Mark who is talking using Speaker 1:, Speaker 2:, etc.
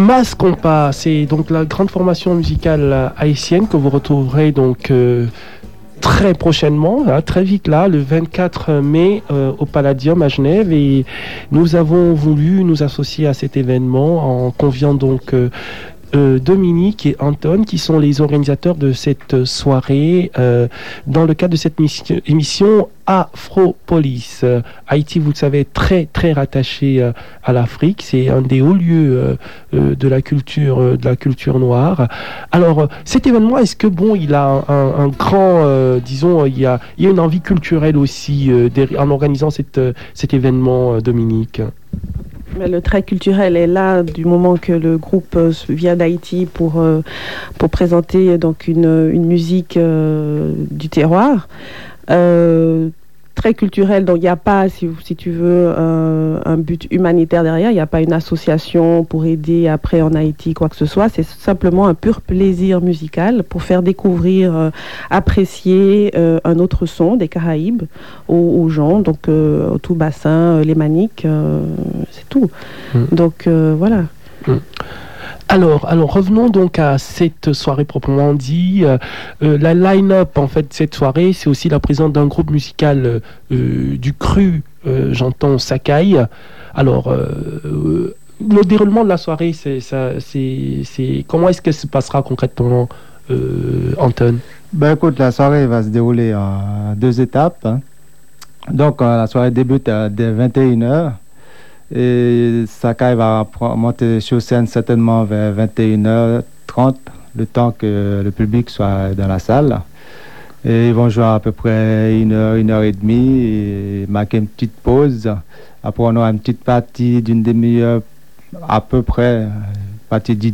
Speaker 1: Mas Compas, c'est donc la grande formation musicale haïtienne que vous retrouverez donc très prochainement, hein, très vite là, le 24 mai au Palladium à Genève, et nous avons voulu nous associer à cet événement en conviant donc Dominique et Anton, qui sont les organisateurs de cette soirée dans le cadre de cette émission Afropolis. Haïti, vous le savez, très très rattaché à l'Afrique. C'est un des hauts lieux de la culture noire. Alors, cet événement, est-ce que il a un grand, disons, il y a une envie culturelle aussi en organisant cet événement, Dominique?
Speaker 2: Mais le trait culturel est là du moment que le groupe vient d'Haïti pour présenter donc une musique du terroir. Très culturel, donc il n'y a pas, si tu veux, un but humanitaire derrière, il n'y a pas une association pour aider après en Haïti, quoi que ce soit, c'est simplement un pur plaisir musical pour faire découvrir, apprécier un autre son des Caraïbes aux gens, donc au tout bassin, les Maniques, c'est tout. Donc voilà.
Speaker 1: Alors, revenons donc à cette soirée proprement dit. La line-up, en fait, de cette soirée, c'est aussi la présence d'un groupe musical du cru, j'entends Sakai. Alors, le déroulement de la soirée, c'est comment est-ce que se passera concrètement, Anton?
Speaker 3: Ben écoute, la soirée va se dérouler en 2 étapes, hein. Donc, la soirée débute dès 21h. Et Sakai va monter sur scène certainement vers 21h30, le temps que le public soit dans la salle. Et ils vont jouer à peu près 1 heure et demie et marquer une petite pause. Après, on aura une petite partie d'une demi-heure à peu près, partie